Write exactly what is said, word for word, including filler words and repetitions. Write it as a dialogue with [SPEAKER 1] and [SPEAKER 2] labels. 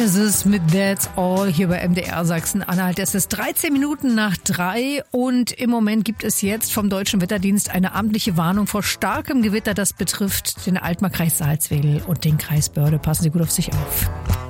[SPEAKER 1] Es ist mit That's All hier bei M D R Sachsen-Anhalt. Es ist dreizehn Minuten nach drei und im Moment gibt es jetzt vom Deutschen Wetterdienst eine amtliche Warnung vor starkem Gewitter. Das betrifft den Altmarkkreis Salzwedel und den Kreis Börde. Passen Sie gut auf sich auf.